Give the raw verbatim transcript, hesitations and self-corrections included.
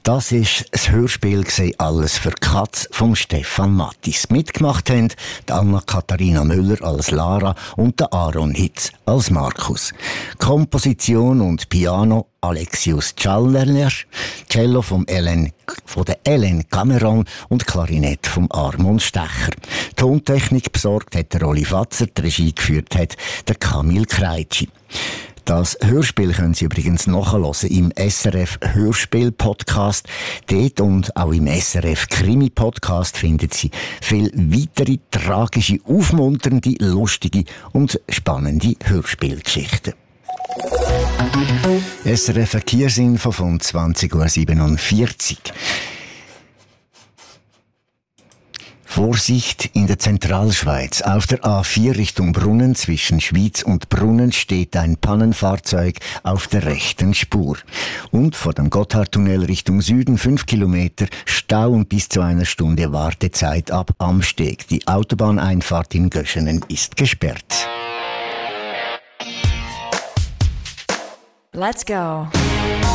Das ist das Hörspiel «G'seh alles für Katz» von Stefan Mattis. Mitgemacht haben die Anna-Katharina Müller als Lara und der Aaron Hitz als Markus. Komposition und Piano Alexius Challerner, Cello vom Ellen, von der Ellen Cameron und Klarinett vom Armon Stecher. Tontechnik besorgt hat der Rolli Fatzer, die Regie geführt hat der Kamil Kreitschi. Das Hörspiel können Sie übrigens nachhören im S R F Hörspiel-Podcast. Dort und auch im S R F Krimi-Podcast finden Sie viele weitere tragische, aufmunternde, lustige und spannende Hörspielgeschichten. S R F Verkehrsinfo von zwanzig Uhr siebenundvierzig. Vorsicht in der Zentralschweiz. Auf der A vier Richtung Brunnen zwischen Schwyz und Brunnen steht ein Pannenfahrzeug auf der rechten Spur. Und vor dem Gotthardtunnel Richtung Süden fünf Kilometer Stau und bis zu einer Stunde Wartezeit ab Amsteg. Die Autobahneinfahrt in Göschenen ist gesperrt. Let's go.